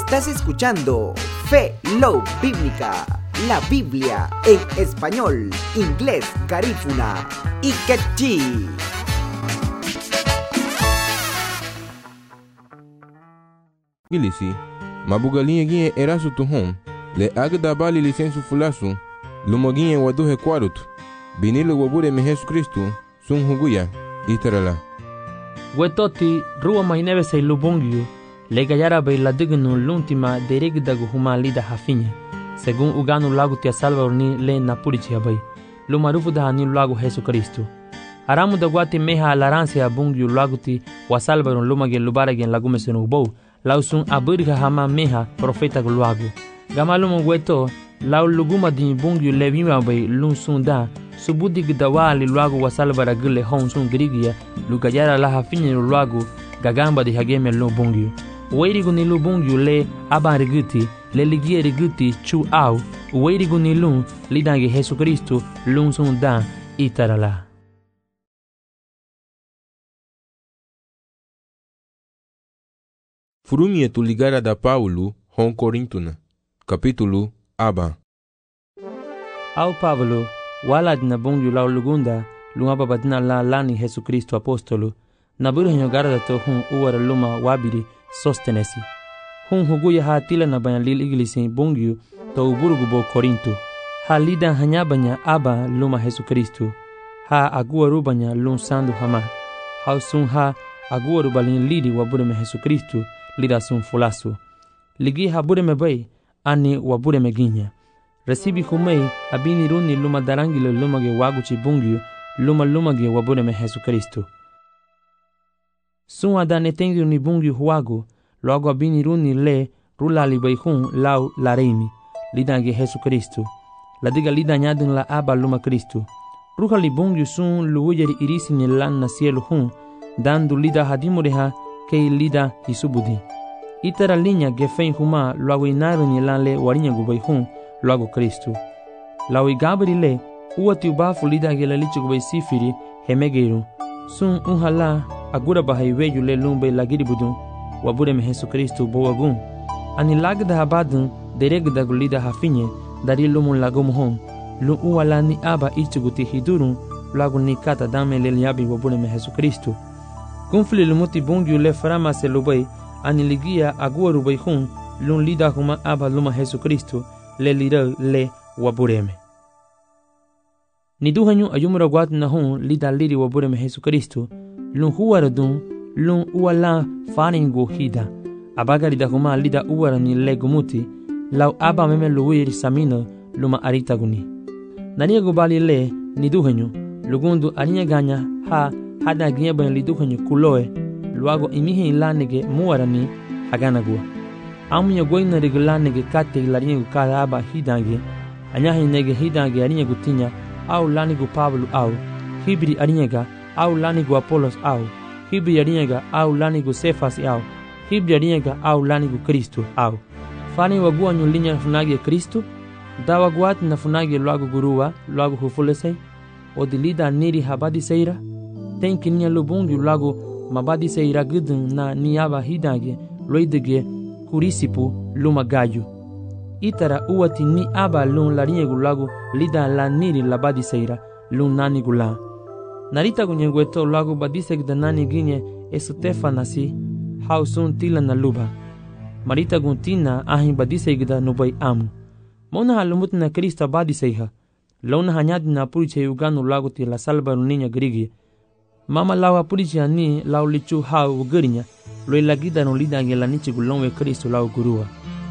Estás escuchando Fe Love Bíblica, la Biblia en español, inglés, garífuna y quechí. Gilisi, mabugalinha guinha era su tuhom, le agda bali licensu fulasu, lumoguinha waduhe kwarutu, binile wabure me Jesus Cristo, sun huguya, itarala. Wetoti ruwa maineve sei lubongyu, le gayara bei la dignu l'ultima derigdagu huma lida hafinya, según uganu lagu tia salvador ni le napurici abai, lumarufu da ni lagu Jesus Cristo. Aramu da guati meha alaransia bungyu lagu ti wa salvador lumagen lubaragen lagu mesenu bou, lausun abirga hama meha profeta guluagu. Gamalumu weto, lau luguma di bungyu levima bai lun sun da, subudi gidawali luagu wa salvara gile hon sun grigia, lugayara la hafinya luagu, gagamba di hageme lu bungyu. Weirigu ni lu bungyu le aban riguti, le ligie riguti chu au, weirigu ni lun lidangi Jesus Cristo lun sun da itarala. Furumie tu ligara da Paulo, hon Corintuna, capítulo aba. Au Pablo, walad na bungyu lau lugunda, lungaba badna la lani Jesus Cristo apostolo, na buru garda to hun uwara luma wabiri sostenesi. Hun huguya ha tila na banya lil iglisi bungyu to uburugu bo Korinto. Ha lida hanyabanya aba luma Jesus Cristo. Ha aguaru banya lun sandu hama. Ha sun ha aguaru balin lidi wabure me Jesus Cristo lida sun fulasu. Ligi ha bure me bay ani wabure me ginya. Resibi humei abini runi luma darangile luma ge waguchi bungyu luma ge wabure me Jesus Cristo. Sun adane tengi ni bungyu huagu, logo abini runi le rula libaihun lau lareimi, lidange Jesus Cristo. La diga lida nyadun la aba luma Cristo. Ruha li bungyu sun luuyeri irisi ni lan na cielo hun, dandu lida hadimureha kei lida hisubudi. Itara linya gefein huma logo inaru ni lan le warinya gubaihun logo Cristo. Lau igabri le uati ubafu lida gela lichu gubai sifiri hemegeiru. Sun unhala agura bahaiweju le lumbe lagiri budun wabure me Jesus Cristo boagun. Ani lagda habadun deregda gulida hafinye dari lumun lagum hon. Lu uwala ni aba ichuguti hidurun lagu ni kata dame le liabi wabure me Jesus Cristo. Kunfli lumuti bungyu le frama se lubai ani ligia agua rubai hun lun lida huma aba luma Jesus Cristo le lira le wabureme. Ni duhanyu ayumura guat na hun lida liri wabureme Jesus Cristo lun huwaradun lun uwala faringo hida abagari da huma lida uwara ni legumuti lau aba meme luwiri samino luma aritaguni. Nania gubali le ni duhanyu lugundu arinya ganya ha hada ginya ban li duhanyu kuloe luago imihi lanege muwarani haganagua. Amunya goina regulanege kate larinya kada aba hidange anyahi nege hidange arinya gutinya au lanigu Pablo au hibri arinyega au lanigu Apolos au hibri arinyega au lanigu Sefas au hibri arinyega au lanigu Kristo au fani wagua nyulinya funagi Kristo dawa guat na funagi luago gurua luago hufulesei odilida niri habadi seira tenki nia lubungi luago mabadi seira gudun na niaba hidange loidege kurisipu luma gayu. Itara uwati ni aba lun larinye gulagu lida la niri labadi seira lun nani gula. Narita gunyegweto lagu badisek da nani ginye esutefa nasi hausun tila na luba. Marita guntina ahin badisek da nubai amu. Mona halumut na Krista badiseiha. Launa hanyadi na puriche uganu lagu ti la salba runinya grigi. Mama lawa puriche ani lau lichu hau ugarinya. Loi lagida no lida ngela nichi gulonwe Kristo lau gurua.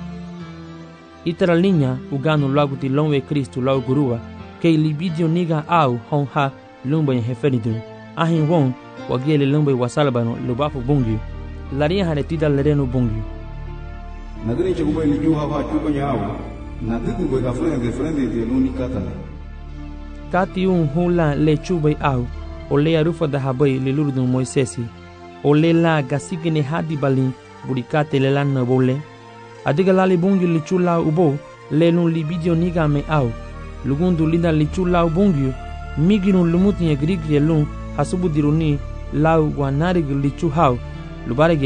Itara linya uganu lagu ti lonwe Kristo lau gurua. Kei libidio niga au hon ha lumba ya heferidu. Ahin won wagele lumba wasalbano lubafu bungi. Laria hanetida lereno bungi. Nagani chakuba iliju hawa chupa nyao. Nadiku gwe gafrende de luni katana. Kati hula le chubai au. Ole arufa da habai le lurudun Moisesi. Ole la gasigene hadi balin burikate le lan na bole. Adiga lali bungi lichula ubo le lun libidio niga me au. Lugundu linda lichula ubungi migirun lumuti ya grigri lun hasubu diruni lau guanari lichu hau lubare